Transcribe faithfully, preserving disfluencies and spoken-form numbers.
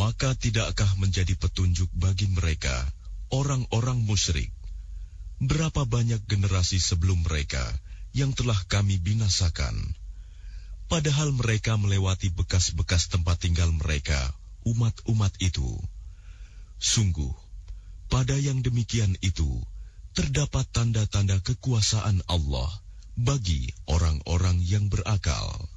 Maka tidakkah menjadi petunjuk bagi mereka, orang-orang musyrik, berapa banyak generasi sebelum mereka yang telah kami binasakan, padahal mereka melewati bekas-bekas tempat tinggal mereka, umat-umat itu. Sungguh, pada yang demikian itu, terdapat tanda-tanda kekuasaan Allah bagi orang-orang yang berakal.